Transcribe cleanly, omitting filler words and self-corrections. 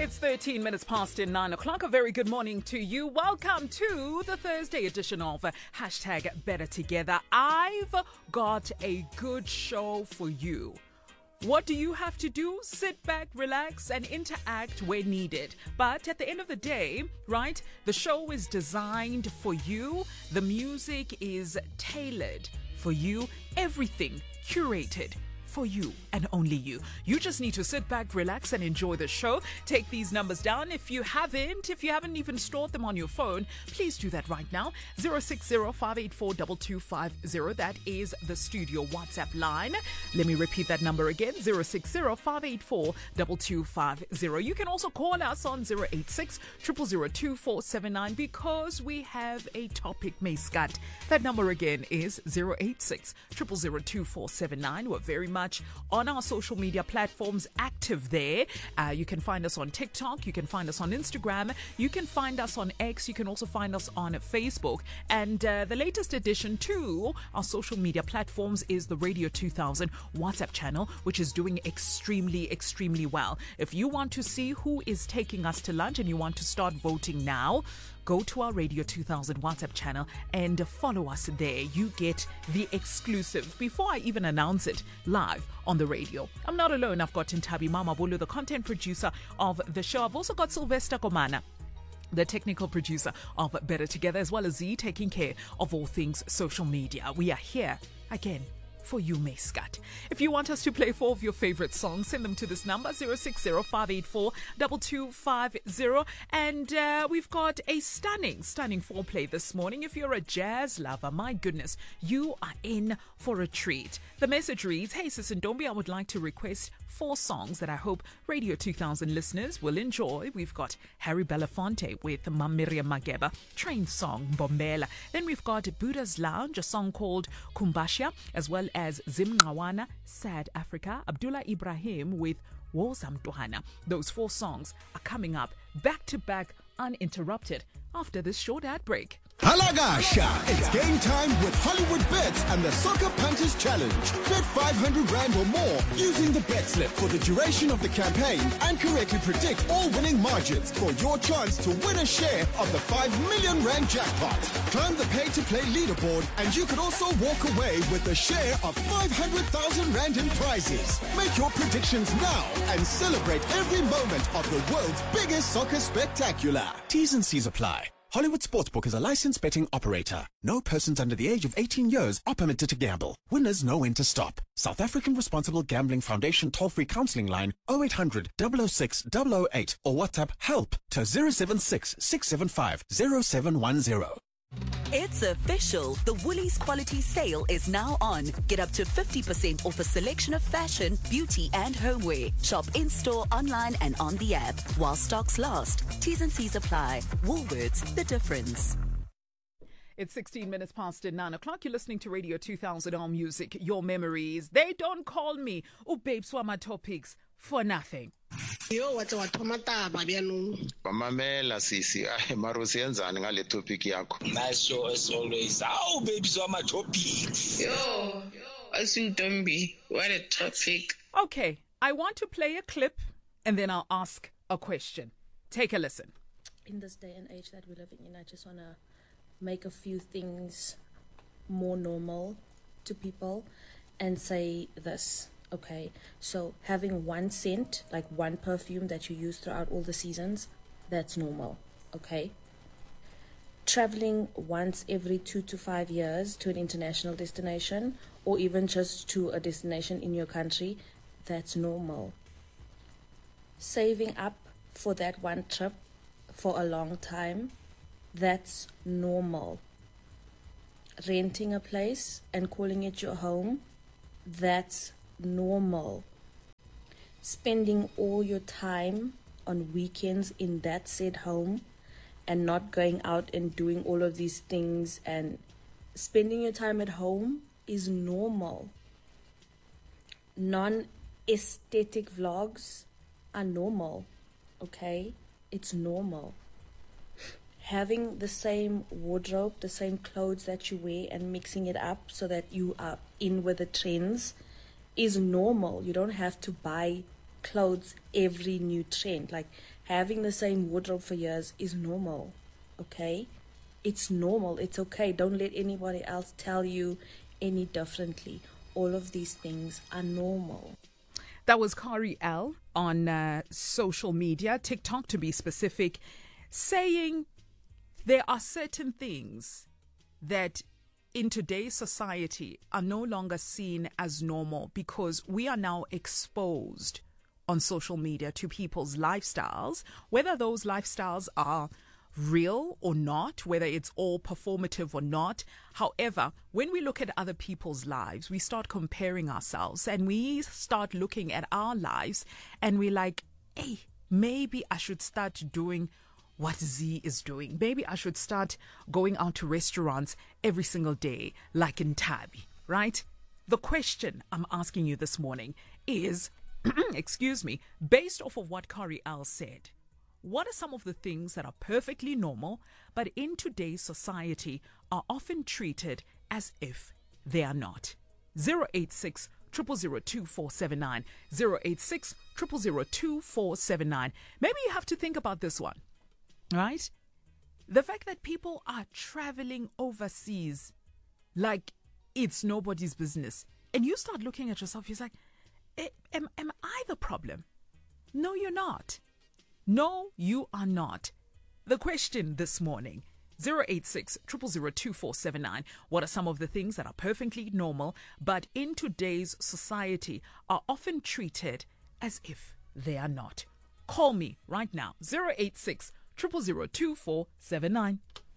It's 13 minutes past 9 o'clock. A very good morning to you. Welcome to the Thursday edition of Hashtag Better Together. I've got a good show for you. What do you have to do? Sit back, relax, and interact where needed. But at the end of the day, right, the show is designed for you. The music is tailored for you. Everything curated for you and only you. You just need to sit back, relax, and enjoy the show. Take these numbers down. If you haven't even stored them on your phone, please do that right now. 060-584-2250. That is the studio WhatsApp line. Let me repeat that number again. 060-584-2250. You can also call us on 086-0002479 because we have a topic, Mayscut. That number again is 086-0002479. We're very much on our social media platforms, active there. You can find us on TikTok, you can find us on Instagram, you can find us on X, you can also find us on Facebook. And the latest addition to our social media platforms is the Radio 2000 WhatsApp channel, which is doing extremely well. If you want to see who is taking us to lunch and you want to start voting now, go to our Radio 2000 WhatsApp channel and follow us there. You get the exclusive before I even announce it live on the radio. I'm not alone. I've got Ntabi Mamabolo, the content producer of the show. I've also got Sylvester Komana, the technical producer of Better Together, as well as Z, taking care of all things social media. We are here again for you, Mayscut. If you want us to play 4 of your favorite songs, send them to this number, 060-584-2250. And we've got a stunning foreplay this morning. If you're a jazz lover, my goodness, you are in for a treat. The message reads, "Hey, Sis and Dombi, I would like to request 4 songs that I hope Radio 2000 listeners will enjoy." We've got Harry Belafonte with Miriam Makeba, Train Song, Bombela. Then we've got Buddha's Lounge, a song called Kumbasha, as well as Zimngqawana, Sad Africa, Abdullah Ibrahim with Wozamtuhana. Those 4 songs are coming up back to back, uninterrupted, after this short ad break. Halagasha! It's game time with Hollywood Bets and the Soccer Punters Challenge. Bet 500 Rand or more using the bet slip for the duration of the campaign and correctly predict all winning margins for your chance to win a share of the 5 million Rand jackpot. Climb the pay-to-play leaderboard and you could also walk away with a share of 500,000 Rand in prizes. Make your predictions now and celebrate every moment of the world's biggest soccer spectacular. T's and C's apply. Hollywood Sportsbook is a licensed betting operator. No persons under the age of 18 years are permitted to gamble. Winners know when to stop. South African Responsible Gambling Foundation toll-free counseling line 0800 006 008 or WhatsApp HELP to 076 675 0710. It's official. The Woolies Quality Sale is now on. Get up to 50% off a selection of fashion, beauty and homeware. Shop in-store, online and on the app. While stocks last. T's and C's apply. Woolworths, the difference. It's 16 minutes past 9 o'clock. You're listening to Radio 2000 All Music, your memories. They don't call me, babes, what my topics for nothing. Yo, what's mataba bianong? Mamela sisi, maro siyenzani ngale topic yakho. Nice show as always. Oh, baby, so my topic. Yo, Asuntombi, what a topic. Okay, I want to play a clip and then I'll ask a question. Take a listen. In this day and age that we're living in, I just want to make a few things more normal to people and say this. Okay, so having one scent, like one perfume that you use throughout all the seasons, that's normal, okay? Traveling once every 2 to 5 years to an international destination or even just to a destination in your country, that's normal. Saving up for that one trip for a long time, that's normal. Renting a place and calling it your home, that's normal. Spending all your time on weekends in that said home and not going out and doing all of these things and spending your time at home is normal. Non-aesthetic vlogs are normal, okay? It's normal. Having the same wardrobe, the same clothes that you wear and mixing it up so that you are in with the trends is normal. You don't have to buy clothes every new trend. Like having the same wardrobe for years is normal, okay? It's normal. It's okay. Don't let anybody else tell you any differently. All of these things are normal. That was Kari L on social media, TikTok to be specific, saying there are certain things that in today's society are no longer seen as normal because we are now exposed on social media to people's lifestyles, whether those lifestyles are real or not, whether it's all performative or not. However, when we look at other people's lives, we start comparing ourselves and we start looking at our lives and we're like, hey, maybe I should start doing what Z is doing. Maybe I should start going out to restaurants every single day, like in Tabi, right? The question I'm asking you this morning is, excuse me, based off of what Kari L said, what are some of the things that are perfectly normal, but in today's society are often treated as if they are not? 086 000 2479, 086 000 2479. Maybe you have to think about this one, right? The fact that people are traveling overseas like it's nobody's business. And you start looking at yourself, you're like, am I the problem? No, you're not. No, you are not. The question this morning, 086 000 2479. What are some of the things that are perfectly normal, but in today's society are often treated as if they are not? Call me right now, 086 000 2479.